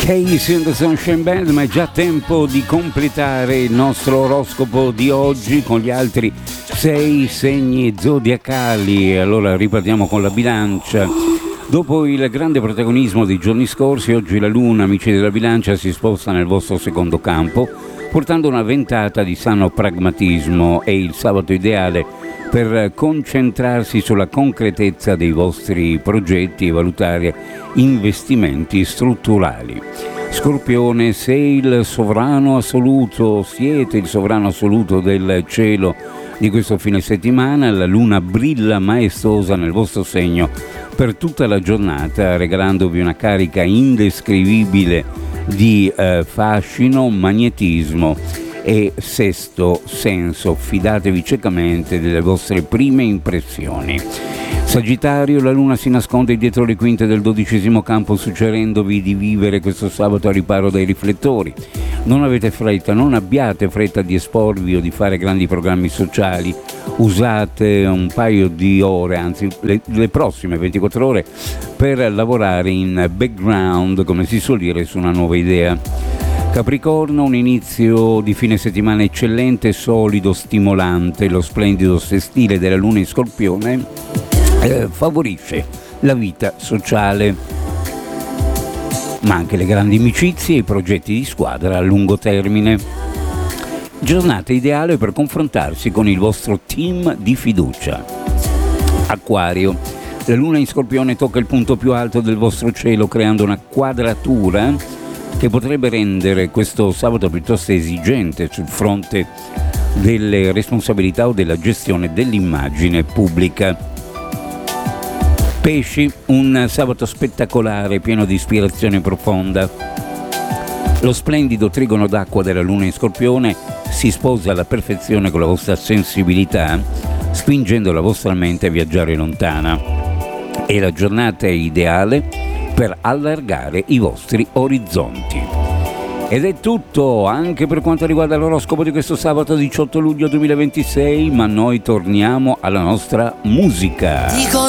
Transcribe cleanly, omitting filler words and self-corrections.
Case in the Sunshine Band, ma è già tempo di completare il nostro oroscopo di oggi con gli altri 6 segni zodiacali. Allora ripartiamo con la bilancia. Dopo il grande protagonismo dei giorni scorsi, oggi la Luna, amici della bilancia, si sposta nel vostro secondo campo, portando una ventata di sano pragmatismo. È il sabato ideale per concentrarsi sulla concretezza dei vostri progetti e valutare investimenti strutturali. Scorpione, siete il sovrano assoluto del cielo di questo fine settimana. La Luna brilla maestosa nel vostro segno per tutta la giornata, regalandovi una carica indescrivibile di fascino, magnetismo e sesto senso. Fidatevi ciecamente delle vostre prime impressioni. Sagittario, la Luna si nasconde dietro le quinte del 12° campo, suggerendovi di vivere questo sabato a riparo dai riflettori. Non abbiate fretta di esporvi o di fare grandi programmi sociali. Usate un paio di ore, anzi le prossime 24 ore, per lavorare in background, come si suol dire, su una nuova idea. Capricorno, un inizio di fine settimana eccellente, solido, stimolante. Lo splendido sestile della Luna in Scorpione favorisce la vita sociale, ma anche le grandi amicizie e i progetti di squadra a lungo termine. Giornata ideale per confrontarsi con il vostro team di fiducia. Acquario, la Luna in Scorpione tocca il punto più alto del vostro cielo, creando una quadratura che potrebbe rendere questo sabato piuttosto esigente sul fronte delle responsabilità o della gestione dell'immagine pubblica. Pesci, un sabato spettacolare pieno di ispirazione profonda. Lo splendido trigono d'acqua della Luna in Scorpione si sposa alla perfezione con la vostra sensibilità, spingendo la vostra mente a viaggiare lontana. E la giornata è ideale per allargare i vostri orizzonti. Ed è tutto anche per quanto riguarda l'oroscopo di questo sabato 18 luglio 2026, ma noi torniamo alla nostra musica.